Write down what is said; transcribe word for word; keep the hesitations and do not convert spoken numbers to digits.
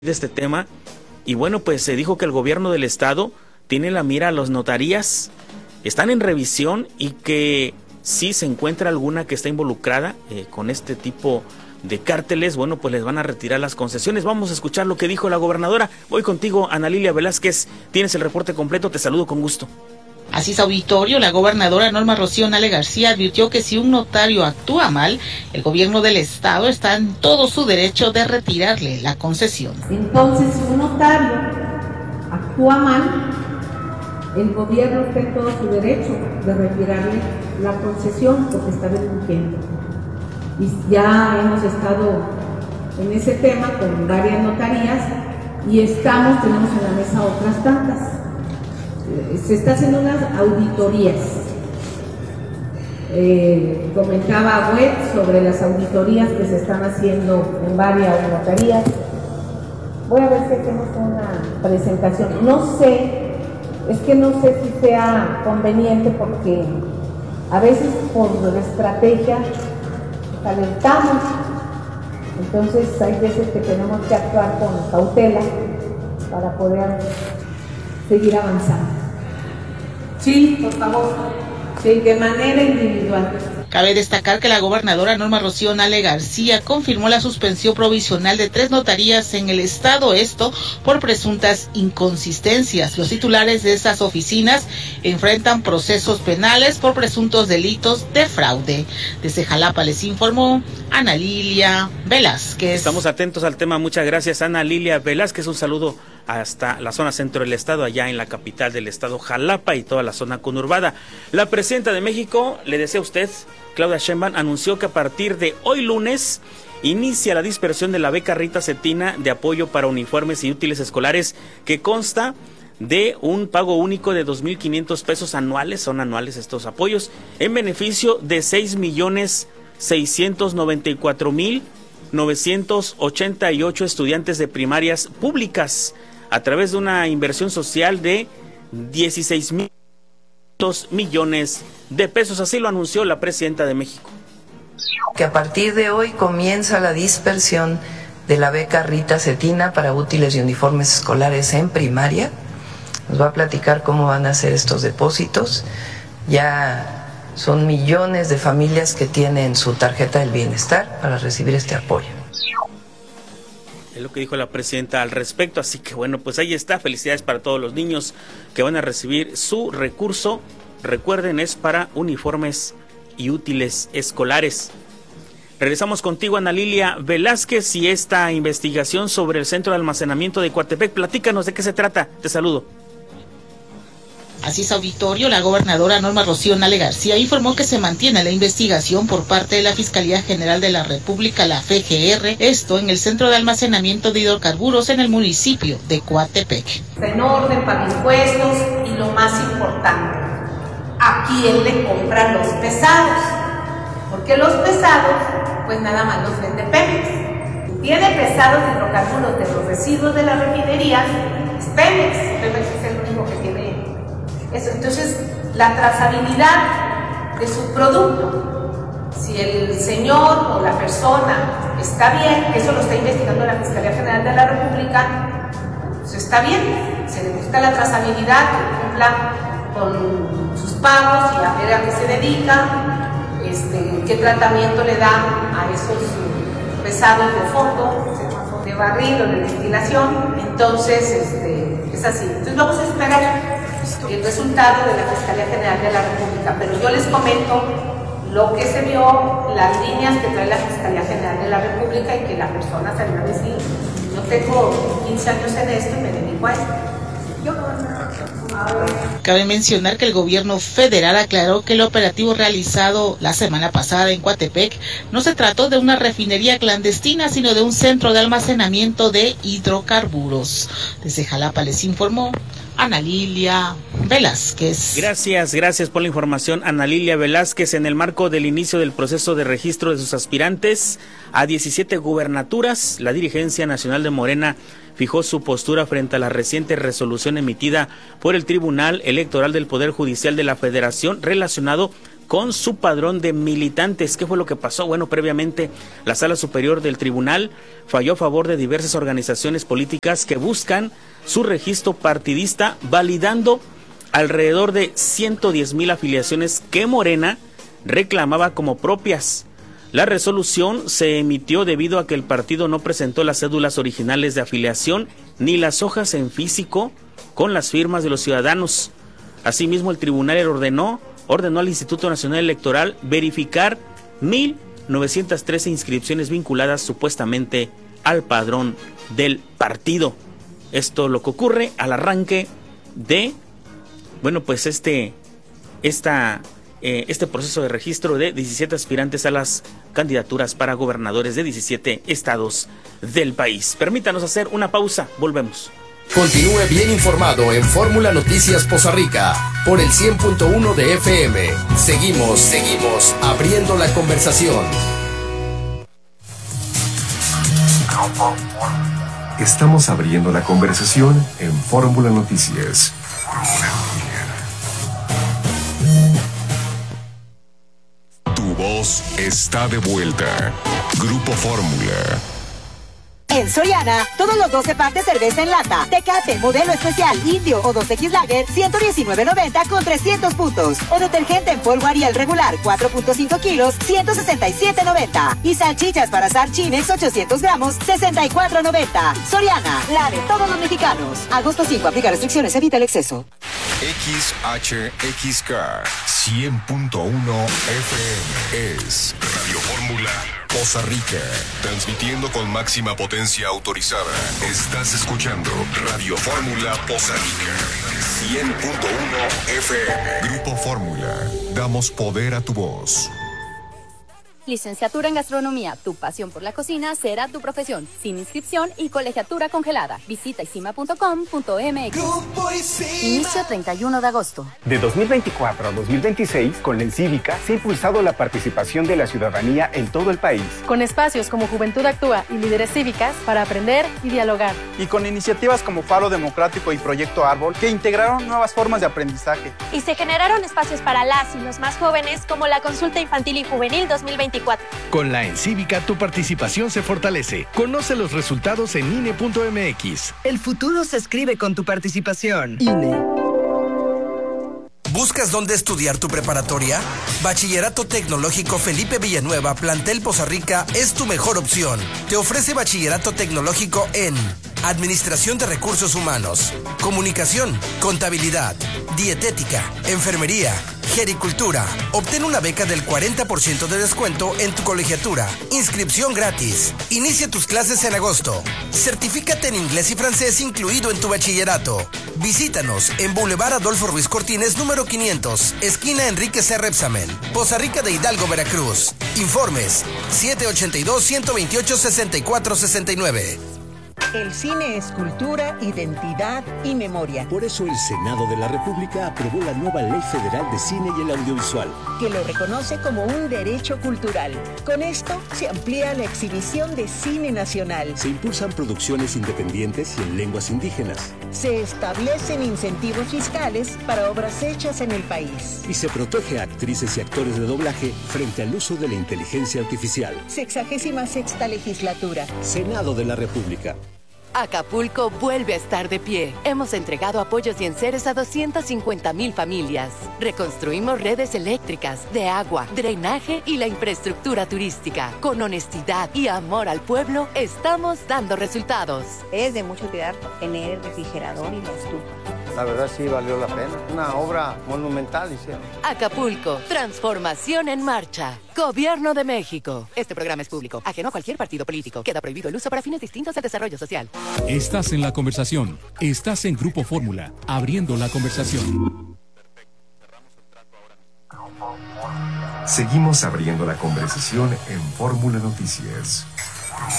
de este tema, y bueno, pues se dijo que el gobierno del estado tiene la mira a las notarías, están en revisión y que si se encuentra alguna que está involucrada eh, con este tipo de cárteles, bueno, pues les van a retirar las concesiones. Vamos a escuchar lo que dijo la gobernadora. Voy contigo, Ana Lilia Velázquez, tienes el reporte completo, te saludo con gusto. Así es, auditorio, la gobernadora Norma Rocío Nale García advirtió que si un notario actúa mal, el gobierno del estado está en todo su derecho de retirarle la concesión. Entonces, si un notario actúa mal, el gobierno está en todo su derecho de retirarle la concesión porque está delinquiendo. Y ya hemos estado en ese tema con varias notarías y estamos, tenemos en la mesa otras tantas. Se está haciendo unas auditorías. Eh, comentaba Web sobre las auditorías que se están haciendo en varias notarías. Voy a ver si hacemos una presentación. No sé, es que no sé si sea conveniente porque a veces por estrategia calentamos. Entonces hay veces que tenemos que actuar con cautela para poder seguir avanzando. Sí, por favor. Sí, de manera individual. Cabe destacar que la gobernadora Norma Rocío Nale García confirmó la suspensión provisional de tres notarías en el estado, esto por presuntas inconsistencias. Los titulares de esas oficinas enfrentan procesos penales por presuntos delitos de fraude. Desde Jalapa les informó Ana Lilia Velázquez. Estamos atentos al tema, muchas gracias Ana Lilia Velázquez, un saludo hasta la zona centro del estado, allá en la capital del estado, Jalapa, y toda la zona conurbada. La presidenta de México, le desea a usted, Claudia Sheinbaum, anunció que a partir de hoy lunes inicia la dispersión de la beca Rita Cetina de apoyo para uniformes y útiles escolares, que consta de un pago único de dos mil quinientos pesos anuales, son anuales estos apoyos, en beneficio de seis millones seiscientos noventa y cuatro mil novecientos ochenta y ocho estudiantes de primarias públicas, a través de una inversión social de dieciséis mil millones de pesos. Así lo anunció la presidenta de México. Que a partir de hoy comienza la dispersión de la beca Rita Cetina para útiles y uniformes escolares en primaria. Nos va a platicar cómo van a ser estos depósitos. Ya son millones de familias que tienen su tarjeta del bienestar para recibir este apoyo. Es lo que dijo la presidenta al respecto, así que bueno, pues ahí está, felicidades para todos los niños que van a recibir su recurso. Recuerden, es para uniformes y útiles escolares. Regresamos contigo, Ana Lilia Velázquez, y esta investigación sobre el centro de almacenamiento de Coatepec. Platícanos de qué se trata. Te saludo. Así es, auditorio, la gobernadora Norma Rocío Nale García informó que se mantiene la investigación por parte de la Fiscalía General de la República, la F G R, esto en el Centro de Almacenamiento de Hidrocarburos en el municipio de Coatepec. En orden, para impuestos y lo más importante, ¿a quién le compran los pesados? Porque los pesados, pues nada más los vende Pemex. Tiene pesados de hidrocarburos de los residuos de las refinerías, es Pemex. Pemex es el único que tiene eso. Entonces, la trazabilidad de su producto, si el señor o la persona está bien, eso lo está investigando la Fiscalía General de la República, pues está bien, se le busca la trazabilidad, que cumpla con sus pagos y a ver a qué se dedica, este, qué tratamiento le da a esos pesados de fondo, de barrido, de destilación. Entonces, este, es así. Entonces vamos a esperar el resultado de la Fiscalía General de la República, pero yo les comento lo que se vio, las líneas que trae la Fiscalía General de la República y que la persona salió a decir, yo tengo quince años en esto y me dedico a esto. Yo, Cabe mencionar que el gobierno federal aclaró que el operativo realizado la semana pasada en Coatepec no se trató de una refinería clandestina, sino de un centro de almacenamiento de hidrocarburos. Desde Jalapa les informó Ana Lilia Velázquez. Gracias, gracias por la información, Ana Lilia Velázquez. En el marco del inicio del proceso de registro de sus aspirantes a diecisiete gubernaturas, la dirigencia nacional de Morena fijó su postura frente a la reciente resolución emitida por el Tribunal Electoral del Poder Judicial de la Federación relacionado con su padrón de militantes. ¿Qué fue lo que pasó? Bueno, previamente la Sala Superior del Tribunal falló a favor de diversas organizaciones políticas que buscan su registro partidista, validando alrededor de ciento diez mil afiliaciones que Morena reclamaba como propias. La resolución se emitió debido a que el partido no presentó las cédulas originales de afiliación ni las hojas en físico con las firmas de los ciudadanos. Asimismo, el tribunal ordenó, ordenó al Instituto Nacional Electoral verificar mil novecientas trece inscripciones vinculadas supuestamente al padrón del partido. Esto lo que ocurre al arranque de, bueno, pues este, esta... Eh, este proceso de registro de diecisiete aspirantes a las candidaturas para gobernadores de diecisiete estados del país. Permítanos hacer una pausa, volvemos. Continúe bien informado en Fórmula Noticias Poza Rica por el cien punto uno de F M. Seguimos, seguimos abriendo la conversación. Estamos abriendo la conversación en Fórmula Noticias. Tu voz está de vuelta. Grupo Fórmula. En Soriana, todos los doce packs de cerveza en lata, Tecate, modelo especial, Indio o dos equis Lager, ciento diecinueve noventa con trescientos puntos. O detergente en polvo Ariel regular, cuatro punto cinco kilos, ciento sesenta y siete noventa. Y salchichas para asar Chinex, ochocientos gramos, sesenta y cuatro noventa. Soriana, la de todos los mexicanos. Agosto cinco, aplica restricciones, evita el exceso. X H X K cien punto uno F M es Radio Fórmula Poza Rica, transmitiendo con máxima potencia autorizada. Estás escuchando Radio Fórmula Poza Rica cien punto uno F M. Grupo Fórmula, damos poder a tu voz. Licenciatura en Gastronomía, tu pasión por la cocina será tu profesión, sin inscripción y colegiatura congelada. Visita isima punto com punto m x. Inicio treinta y uno de agosto. De dos mil veinticuatro a dos mil veintiséis, con la Encívica se ha impulsado la participación de la ciudadanía en todo el país. Con espacios como Juventud Actúa y Líderes Cívicas para aprender y dialogar. Y con iniciativas como Faro Democrático y Proyecto Árbol, que integraron nuevas formas de aprendizaje. Y se generaron espacios para las y los más jóvenes, como la Consulta Infantil y Juvenil dos mil veinticuatro. Con la Encívica tu participación se fortalece. Conoce los resultados en I N E punto m x. El futuro se escribe con tu participación. I N E. ¿Buscas dónde estudiar tu preparatoria? Bachillerato Tecnológico Felipe Villanueva, Plantel Poza Rica, es tu mejor opción. Te ofrece bachillerato tecnológico en Administración de Recursos Humanos, Comunicación, Contabilidad, Dietética, Enfermería, Gericultura. Obtén una beca del cuarenta por ciento de descuento en tu colegiatura. Inscripción gratis. Inicia tus clases en agosto. Certifícate en inglés y francés incluido en tu bachillerato. Visítanos en Boulevard Adolfo Ruiz Cortines, número quinientos, esquina Enrique C. Repsamen, Poza Rica de Hidalgo, Veracruz. Informes siete ochenta y dos, ciento veintiocho, sesenta y cuatro sesenta y nueve. El cine es cultura, identidad y memoria. Por eso el Senado de la República aprobó la nueva Ley Federal de Cine y el Audiovisual, que lo reconoce como un derecho cultural. Con esto se amplía la exhibición de cine nacional. Se impulsan producciones independientes y en lenguas indígenas. Se establecen incentivos fiscales para obras hechas en el país. Y se protege a actrices y actores de doblaje frente al uso de la inteligencia artificial. Sexagésima sexta legislatura. Senado de la República. Acapulco vuelve a estar de pie. Hemos entregado apoyos y enseres a doscientas cincuenta mil familias. Reconstruimos redes eléctricas, de agua, drenaje y la infraestructura turística. Con honestidad y amor al pueblo, estamos dando resultados. Es de mucho cuidado tener el refrigerador y la estufa. La verdad sí valió la pena. Una obra monumental hicieron. Acapulco, transformación en marcha. Gobierno de México. Este programa es público, ajeno a cualquier partido político. Queda prohibido el uso para fines distintos al desarrollo social. Estás en la conversación. Estás en Grupo Fórmula, abriendo la conversación. Seguimos abriendo la conversación en Fórmula Noticias.